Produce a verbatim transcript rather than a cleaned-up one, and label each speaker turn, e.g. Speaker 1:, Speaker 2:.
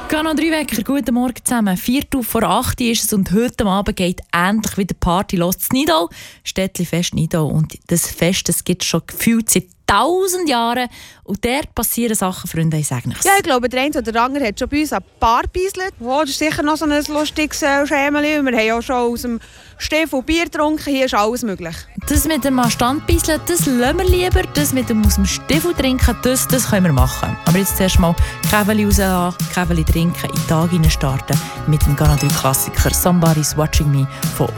Speaker 1: Kanal drei Wecker, guten Morgen zusammen. Viertel vor acht ist es und heute Abend geht endlich wieder Party los. Das Nidau, Städtli-Fest Nidau. Und das Fest, das gibt es schon gefühlt seit tausend Jahren. Und dort passieren Sachen, Freunde, ich sage nichts.
Speaker 2: Ja, ich glaube, der eine oder der andere hat schon bei uns ein paar gebeiselt. Oh, das ist sicher noch so ein lustiges äh, Schämeli. Wir haben auch schon aus dem Stiefel Bier getrunken. Hier ist alles möglich.
Speaker 1: Das mit dem Standbeiseln, das lassen wir lieber. Das mit dem aus dem Stiefel trinken, das, das können wir machen. Aber jetzt zuerst mal Käveli rauslassen, Käveli trinken, in den Tag hinein starten mit dem Kanal drei Klassiker «Somebody's Watching Me» von